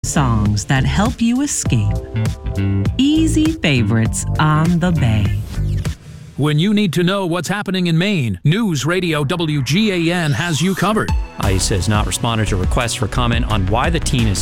Songs that help you escape. Easy favorites on the Bay. When you need to know what's happening in Maine, News Radio WGAN has you covered. ICE has not responded to requests for comment on why the teen is